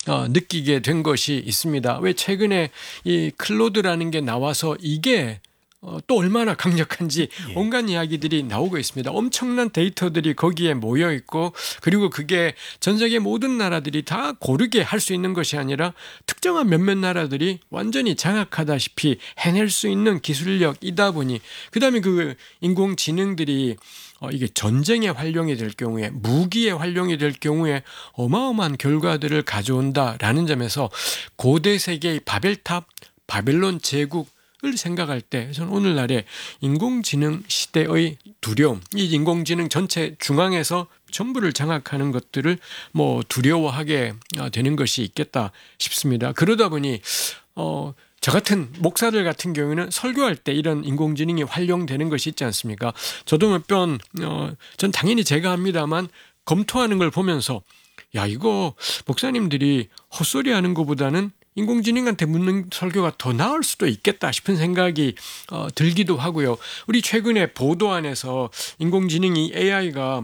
느끼게 된 것이 있습니다. 왜 최근에 이 클로드라는 게 나와서 이게 또 얼마나 강력한지 온갖 이야기들이 나오고 있습니다. 엄청난 데이터들이 거기에 모여 있고 그리고 그게 전 세계 모든 나라들이 다 고르게 할 수 있는 것이 아니라 특정한 몇몇 나라들이 완전히 장악하다시피 해낼 수 있는 기술력이다 보니 그다음에 그 인공지능들이 이게 전쟁에 활용이 될 경우에 무기에 활용이 될 경우에 어마어마한 결과들을 가져온다라는 점에서 고대 세계의 바벨탑, 바벨론 제국 을 생각할 때 저는 오늘날의 인공지능 시대의 두려움, 이 인공지능 전체 중앙에서 전부를 장악하는 것들을 두려워하게 되는 것이 있겠다 싶습니다. 그러다 보니 저 같은 목사들 같은 경우는 설교할 때 이런 인공지능이 활용되는 것이 있지 않습니까? 저도 몇 번 전 당연히 제가 합니다만 검토하는 걸 보면서 야 이거 목사님들이 헛소리하는 것보다는 인공지능한테 묻는 설교가 더 나을 수도 있겠다 싶은 생각이 들기도 하고요. 우리 최근에 보도 안에서 인공지능이 AI가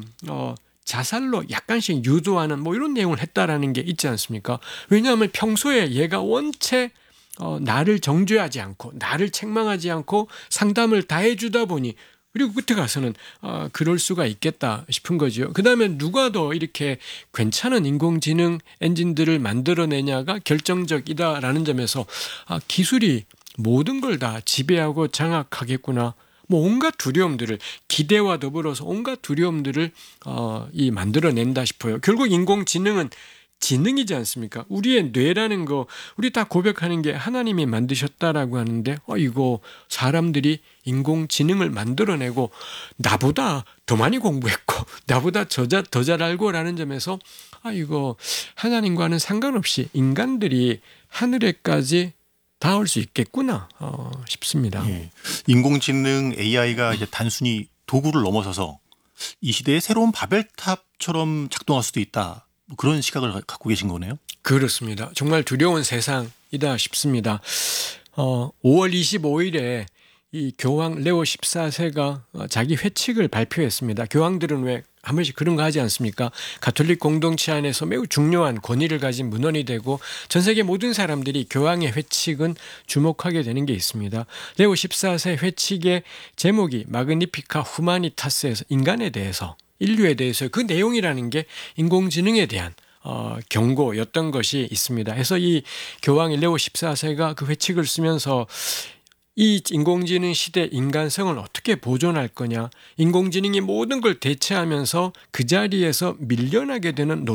자살로 약간씩 유도하는 이런 내용을 했다라는 게 있지 않습니까? 왜냐하면 평소에 얘가 원체 나를 정죄하지 않고 나를 책망하지 않고 상담을 다 해주다 보니 그리고 끝에 가서는 그럴 수가 있겠다 싶은 거죠. 그다음에 누가 더 이렇게 괜찮은 인공지능 엔진들을 만들어내냐가 결정적이다라는 점에서 기술이 모든 걸 다 지배하고 장악하겠구나. 온갖 두려움들을 기대와 더불어서 온갖 두려움들을 만들어낸다 싶어요. 결국 인공지능은 지능이지 않습니까? 우리의 뇌라는 거 우리 다 고백하는 게 하나님이 만드셨다라고 하는데 이거 사람들이 인공지능을 만들어내고 나보다 더 많이 공부했고 나보다 더 잘 알고라는 점에서 이거 하나님과는 상관없이 인간들이 하늘에까지 닿을 수 있겠구나 싶습니다. 예. 인공지능 AI가 이제 단순히 도구를 넘어서서 이 시대의 새로운 바벨탑처럼 작동할 수도 있다. 그런 시각을 갖고 계신 거네요. 그렇습니다. 정말 두려운 세상이다 싶습니다. 5월 25일에 이 교황 레오 14세가 자기 회칙을 발표했습니다. 교황들은 왜 한 번씩 그런 거 하지 않습니까? 가톨릭 공동체 안에서 매우 중요한 권위를 가진 문헌이 되고 전 세계 모든 사람들이 교황의 회칙은 주목하게 되는 게 있습니다. 레오 14세 회칙의 제목이 마그니피카 후마니타스에서 인간에 대해서 인류에 대해서 그 내용이라는 게 인공지능에 대한 경고였던 것이 있습니다. 해서 이 교황 레오 14세가 그 회칙을 쓰면서 이 인공지능 시대 인간성을 어떻게 보존할 거냐, 인공지능이 모든 걸 대체하면서 그 자리에서 밀려나게 되는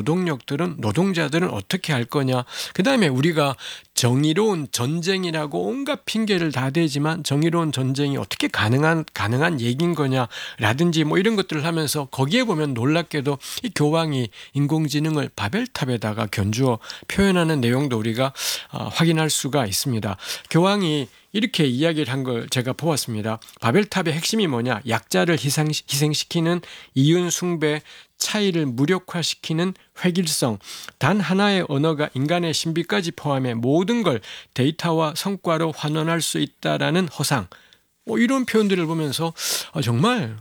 노동자들은 어떻게 할 거냐, 그 다음에 우리가 정의로운 전쟁이라고 온갖 핑계를 다 대지만 정의로운 전쟁이 어떻게 가능한 얘기인 거냐라든지 이런 것들을 하면서 거기에 보면 놀랍게도 이 교황이 인공지능을 바벨탑에다가 견주어 표현하는 내용도 우리가 확인할 수가 있습니다. 교황이 이렇게 이야기를 한 걸 제가 보았습니다. 바벨탑의 핵심이 뭐냐? 약자를 희생시키는 이윤 숭배, 차이를 무력화시키는 획일성, 단 하나의 언어가 인간의 신비까지 포함해 모든 걸 데이터와 성과로 환원할 수 있다라는 허상, 이런 표현들을 보면서 정말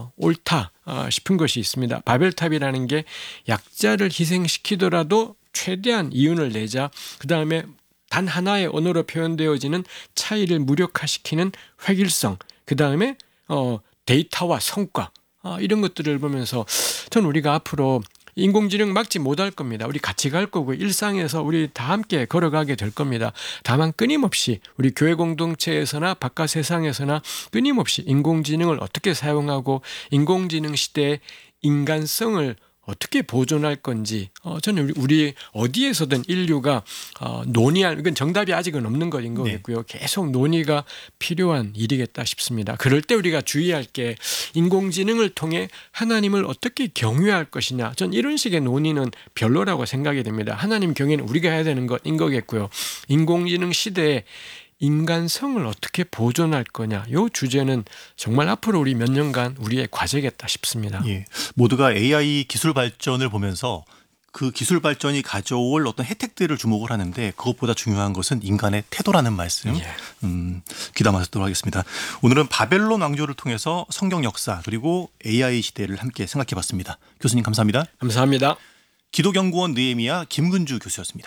옳다 싶은 것이 있습니다. 바벨탑이라는 게 약자를 희생시키더라도 최대한 이윤을 내자, 그 다음에 단 하나의 언어로 표현되어지는 차이를 무력화시키는 획일성, 그 다음에 데이터와 성과, 이런 것들을 보면서 전 우리가 앞으로 인공지능 막지 못할 겁니다. 우리 같이 갈 거고 일상에서 우리 다 함께 걸어가게 될 겁니다. 다만 끊임없이 우리 교회 공동체에서나 바깥 세상에서나 끊임없이 인공지능을 어떻게 사용하고 인공지능 시대의 인간성을 어떻게 보존할 건지 저는 우리 어디에서든 인류가 논의할, 이건 정답이 아직은 없는 것인 거겠고요. 계속 논의가 필요한 일이겠다 싶습니다. 그럴 때 우리가 주의할 게 인공지능을 통해 하나님을 어떻게 경외할 것이냐, 전 이런 식의 논의는 별로라고 생각이 됩니다. 하나님 경외는 우리가 해야 되는 것인 거겠고요. 인공지능 시대에 인간성을 어떻게 보존할 거냐, 이 주제는 정말 앞으로 우리 몇 년간 우리의 과제겠다 싶습니다. 예, 모두가 AI 기술 발전을 보면서 그 기술 발전이 가져올 어떤 혜택들을 주목을 하는데 그것보다 중요한 것은 인간의 태도라는 말씀 귀담아 듣도록 하겠습니다. 오늘은 바벨론 왕조를 통해서 성경 역사 그리고 AI 시대를 함께 생각해 봤습니다. 교수님 감사합니다. 감사합니다. 기독연구원 느헤미야 김근주 교수였습니다.